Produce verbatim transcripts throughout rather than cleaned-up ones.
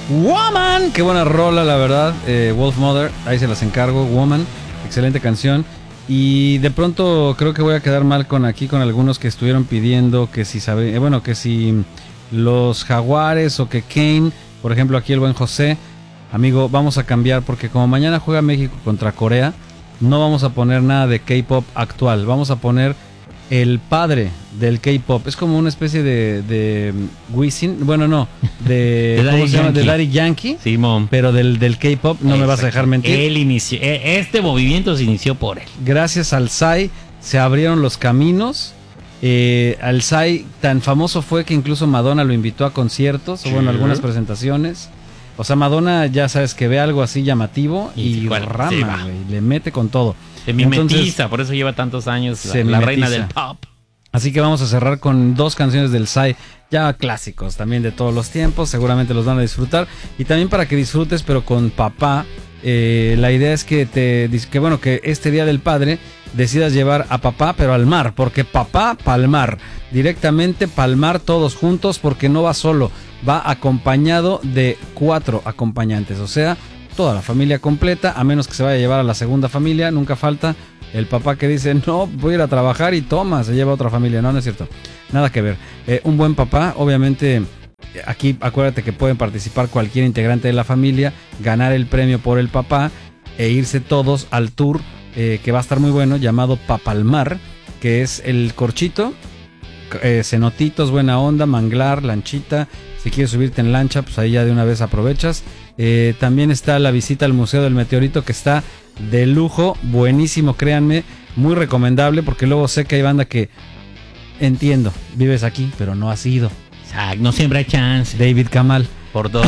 Woman. Qué buena rola, la verdad. Eh, Wolf Mother, ahí se las encargo. Woman, excelente canción. Y de pronto creo que voy a quedar mal con aquí con algunos que estuvieron pidiendo que si sabe, eh, bueno, que si los Jaguares o que Kane, por ejemplo, aquí el buen José. Amigo, vamos a cambiar porque como mañana juega México contra Corea, no vamos a poner nada de K-pop actual. Vamos a poner el padre del K-pop. Es como una especie de, de Wisin. Bueno, no. De, de ¿cómo se llama? Yankee. De Daddy Yankee. Simón. Pero del, del K-pop, no me vas a dejar mentir. Él inició. Este movimiento se inició por él. Gracias al Psy se abrieron los caminos. Eh, al Psy tan famoso fue que incluso Madonna lo invitó a conciertos. Sí. O bueno, algunas presentaciones. O sea, Madonna ya sabes que ve algo así llamativo y, y rama, sí, wey, le mete con todo. Se mimetiza, por eso lleva tantos años la, la reina del pop. Así que vamos a cerrar con dos canciones del Psy, ya clásicos también de todos los tiempos, seguramente los van a disfrutar. Y también para que disfrutes, pero con papá, eh, la idea es que, te, que, bueno, que este Día del Padre decidas llevar a papá, pero al mar, porque papá palmar, directamente palmar todos juntos, porque no va solo, va acompañado de cuatro acompañantes, o sea, toda la familia completa, a menos que se vaya a llevar a la segunda familia, nunca falta el papá que dice, no, voy a ir a trabajar y toma, se lleva a otra familia, no, no es cierto, nada que ver. Eh, un buen papá, obviamente, aquí acuérdate que pueden participar cualquier integrante de la familia, ganar el premio por el papá e irse todos al tour, eh, que va a estar muy bueno, llamado Papalmar, que es el corchito, eh, cenotitos, buena onda, manglar, lanchita. Si quieres subirte en lancha, pues ahí ya de una vez aprovechas. Eh, también está la visita al Museo del Meteorito, que está de lujo, buenísimo, créanme, muy recomendable, porque luego sé que hay banda que, entiendo, vives aquí, pero no has ido. Exacto, no siempre hay chance. David Kamal. Por dos.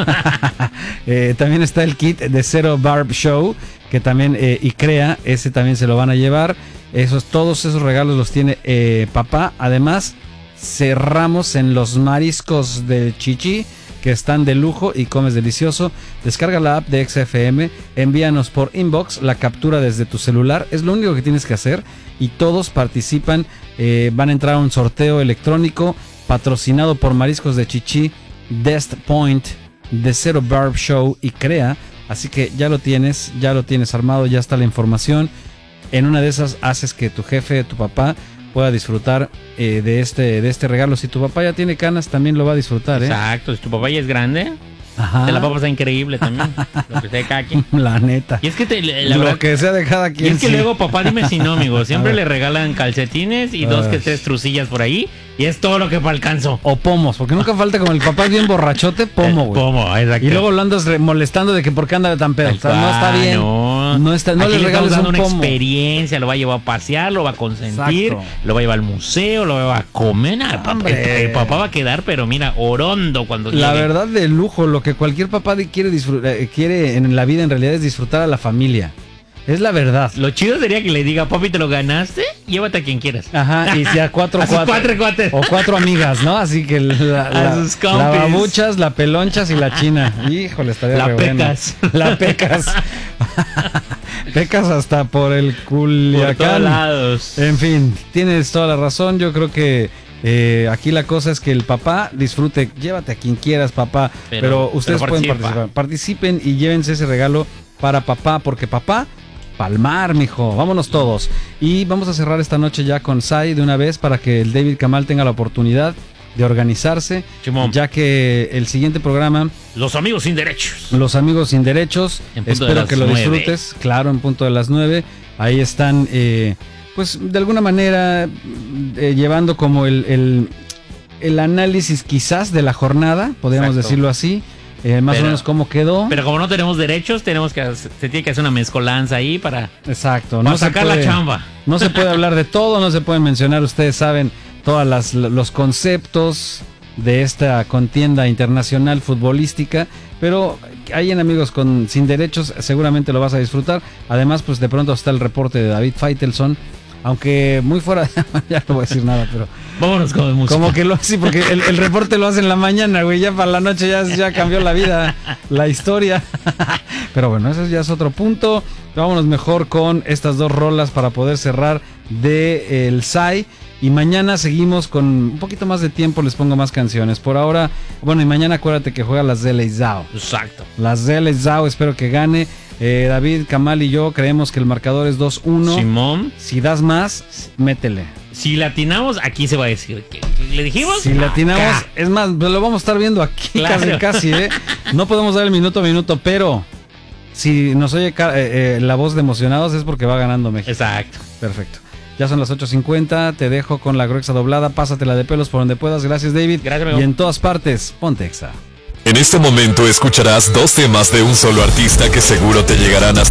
eh, también está el kit de Zero Barb Show, que también, eh, y Crea, ese también se lo van a llevar. Esos, todos esos regalos los tiene eh, papá. Además, cerramos en los mariscos del Chichi, que están de lujo y comes delicioso. Descarga la app de X F M, envíanos por inbox la captura desde tu celular, es lo único que tienes que hacer y todos participan, eh, van a entrar a un sorteo electrónico patrocinado por Mariscos de Chichi, Dest Point, The Zero Barb Show y Crea, así que ya lo tienes, ya lo tienes armado, ya está la información. En una de esas haces que tu jefe, tu papá pueda disfrutar eh, de este de este regalo. Si tu papá ya tiene canas, también lo va a disfrutar, ¿eh? Exacto, si tu papá ya es grande, ajá, te la va a pasar increíble también. Lo que sea de cada quien. La neta. Y es que te, la lo verdad, que sea de cada quien. Y es que sí. luego papá, dime si no, amigo. Siempre le regalan calcetines y dos que tres trucillas por ahí. Y es todo lo que alcanzo. O pomos, porque nunca falta, como el papá es bien borrachote, pomo, güey. Pomo, exacto. Y luego lo andas molestando de que por qué anda tan pedo. O sea, no está bien. No, no, está, no Aquí le regales dando un una pomo. experiencia, lo va a llevar a pasear, lo va a consentir, exacto, lo va a llevar al museo, lo va a comer. El papá, el, el papá va a quedar, pero mira, orondo cuando La llegue. verdad, de lujo, lo que cualquier papá quiere disfrutar, quiere en la vida en realidad es disfrutar a la familia. Es la verdad. Lo chido sería que le diga, papi, ¿te lo ganaste? Llévate a quien quieras. Ajá, y si a cuatro, a cuatro, cuatro cuates. O cuatro amigas, ¿no? Así que la, la, a sus la babuchas, la pelonchas y la china. Híjole, estaría la re pecas. Bueno. La pecas. Pecas hasta por el Culiacán. Por todos lados. En fin, tienes toda la razón. Yo creo que eh, aquí la cosa es que el papá disfrute. Llévate a quien quieras, papá. Pero, pero ustedes pero pueden participar. Participen y llévense ese regalo para papá, porque papá... Palmar, mijo, vámonos todos. Y vamos a cerrar esta noche ya con Psy de una vez para que el David Kamal tenga la oportunidad de organizarse, Chimón. Ya que el siguiente programa, Los Amigos Sin Derechos. Los Amigos Sin Derechos, espero que lo nueve. disfrutes, claro, en punto de las nueve. Ahí están, eh, pues de alguna manera, eh, llevando como el, el, el análisis quizás de la jornada, podríamos Exacto. decirlo así. Eh, más pero, o menos cómo quedó. Pero como no tenemos derechos, tenemos que se tiene que hacer una mezcolanza ahí para, Exacto, para no sacar puede, la chamba. No se puede hablar de todo, no se pueden mencionar, ustedes saben, todos los conceptos de esta contienda internacional futbolística, pero hay en Amigos con Sin Derechos, seguramente lo vas a disfrutar. Además, pues de pronto está el reporte de David Faitelson, aunque muy fuera, ya no voy a decir nada, pero vámonos con música. Como que lo sí, porque el, el reporte lo hace en la mañana, güey, ya para la noche ya, ya cambió la vida, la historia. Pero bueno, ese ya es otro punto. Vámonos mejor con estas dos rolas para poder cerrar de el Psy. Y mañana seguimos con un poquito más de tiempo, les pongo más canciones. Por ahora, bueno, y mañana acuérdate que juega las de Leizao. Exacto. Las de Leizao, espero que gane. Eh, David, Kamal y yo creemos que el marcador es dos uno. Simón. Si das más, métele. Si latinamos, aquí se va a decir. ¿Qué, qué le dijimos? Si latinamos, Acá. es más, lo vamos a estar viendo aquí Claro. casi, casi, ¿eh? No podemos dar el minuto a minuto, pero si nos oye ca- eh, eh, la voz de emocionados es porque va ganando México. Exacto. Perfecto. Ya son las ocho cincuenta, te dejo con la gruesa doblada, pásatela de pelos por donde puedas. Gracias, David. Gracias, amigo. Y en todas partes, ponte Exa. En este momento escucharás dos temas de un solo artista que seguro te llegarán hasta